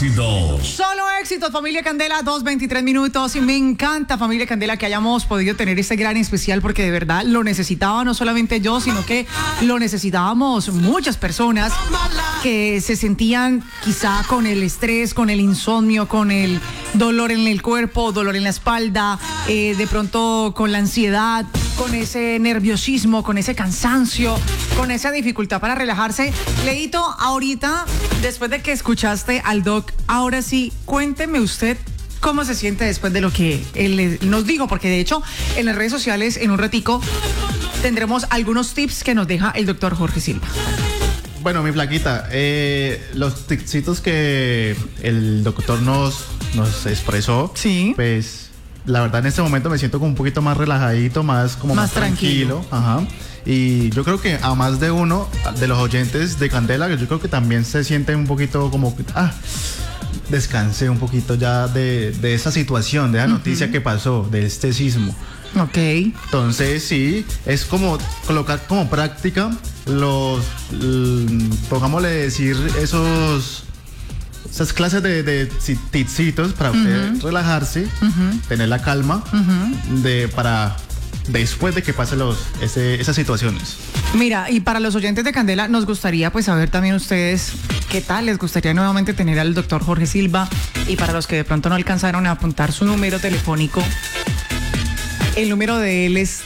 éxitos. Solo éxitos, familia Candela, 2:23 minutos. Y me encanta, familia Candela, que hayamos podido tener este gran especial porque de verdad lo necesitaba no solamente yo, sino que lo necesitábamos muchas personas que se sentían quizá con el estrés, con el insomnio, con el dolor en el cuerpo, dolor en la espalda, de pronto con la ansiedad, con ese nerviosismo, con ese cansancio, con esa dificultad para relajarse. Leito, ahorita, después de que escuchaste al doc, ahora sí, cuénteme usted cómo se siente después de lo que él nos dijo, porque de hecho en las redes sociales en un ratico tendremos algunos tips que nos deja el doctor Jorge Silva. Bueno, mi flaquita, los tipsitos que el doctor nos expresó, sí, pues la verdad en este momento me siento como un poquito más relajadito, más tranquilo. Ajá. Y yo creo que a más de uno de los oyentes de Candela, yo creo que también se sienten un poquito como, descansé un poquito ya de esa situación, de esa noticia que pasó, de este sismo. Ok. Entonces sí, es como colocar como práctica pongámosle decir, esas clases de tipsitos para usted relajarse, tener la calma para después de que pasen esas situaciones. Mira, y para los oyentes de Candela, nos gustaría pues saber también ustedes qué tal les gustaría nuevamente tener al doctor Jorge Silva, y para los que de pronto no alcanzaron a apuntar su número telefónico, el número de él es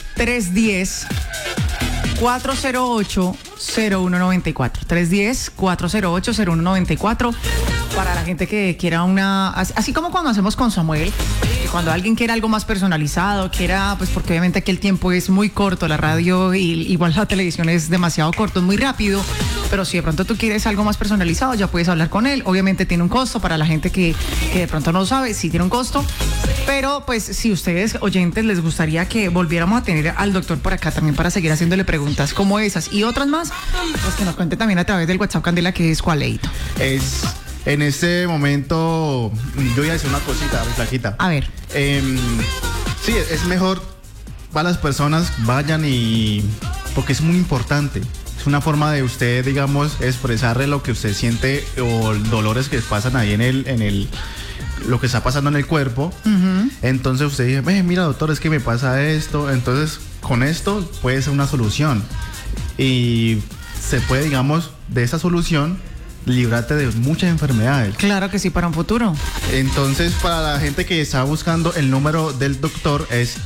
310-408-0194. 310-408-0194. Para la gente que quiera así como cuando hacemos con Samuel, que cuando alguien quiera algo más personalizado, pues porque obviamente aquí el tiempo es muy corto, la radio y igual la televisión es demasiado corto, es muy rápido, pero si de pronto tú quieres algo más personalizado, ya puedes hablar con él. Obviamente tiene un costo para la gente que de pronto no lo sabe, sí tiene un costo, pero pues si ustedes oyentes les gustaría que volviéramos a tener al doctor por acá también para seguir haciéndole preguntas como esas y otras más, pues que nos cuente también a través del WhatsApp Candela, que es ¿cuál, Leito? En este momento, yo voy a decir una cosita, mi flaquita. A ver. Sí, es mejor para las personas vayan porque es muy importante. Es una forma de usted, digamos, expresarle lo que usted siente o dolores que pasan ahí lo que está pasando en el cuerpo. Entonces usted dice, mira doctor, es que me pasa esto. Entonces con esto puede ser una solución. Y se puede, digamos, de esa solución librarte de muchas enfermedades. Claro que sí, para un futuro. Entonces, para la gente que está buscando, el número del doctor es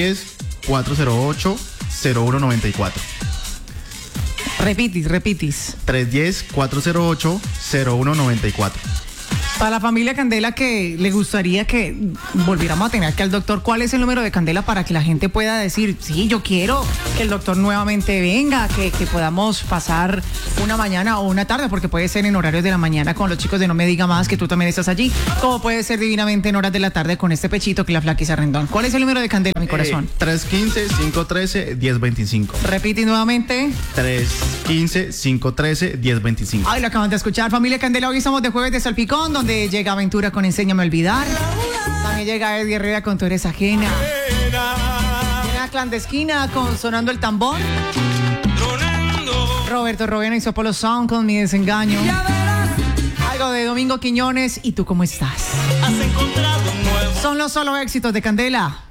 310-408-0194. Repitis. 310-408-0194. Para la familia Candela que le gustaría que volviéramos a tener aquí al doctor, ¿cuál es el número de Candela para que la gente pueda decir, sí, yo quiero que el doctor nuevamente venga, que podamos pasar una mañana o una tarde, porque puede ser en horarios de la mañana con los chicos de No Me Diga Más, que tú también estás allí, como puede ser divinamente en horas de la tarde con este pechito que la flaquiza Rendón? ¿Cuál es el número de Candela, mi corazón? 315-513-1025. Repite nuevamente. 315-513-1025. Ay, lo acaban de escuchar, familia Candela. Hoy estamos de Jueves de Salpicón, donde llega Aventura con Enséñame a Olvidar. También llega Eddie Herrera con Tú Eres Ajena. Llega Clandestina con Sonando el Tambor. Roberto Rovena y Sopolo Sound con Mi Desengaño. Algo de Domingo Quiñones y Tú Cómo Estás. Son los solo éxitos de Candela.